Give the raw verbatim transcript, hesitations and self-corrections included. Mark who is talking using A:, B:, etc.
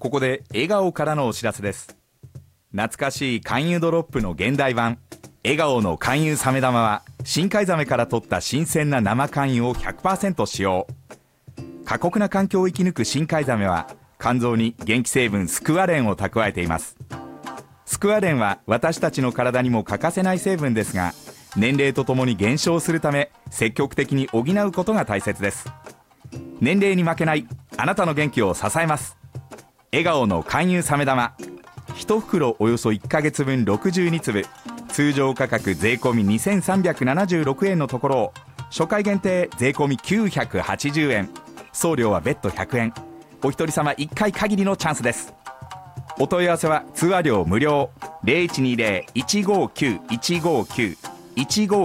A: ここで笑顔からのお知らせです。懐かしい勧誘ドロップの現代版笑顔の勧誘サメ玉は、深海ザメから取った新鮮な生勧誘を ひゃくパーセント 使用。過酷な環境を生き抜く深海ザメは、肝臓に元気成分スクワレンを蓄えています。スクワレンは私たちの体にも欠かせない成分ですが、年齢とともに減少するため、積極的に補うことが大切です。年齢に負けないあなたの元気を支えます。笑顔の勧誘サメ玉、いち袋およそいっかげつぶんろくじゅうにつぶ、通常価格税込みにせんさんびゃくななじゅうろくえんのところを、初回限定税込みきゅうひゃくはちじゅうえん、送料は別途ひゃくえん。お一人様いっかい限りのチャンスです。お問い合わせは通話料無料。 ゼロいちにゼロ いちごきゅう いちごきゅう いちご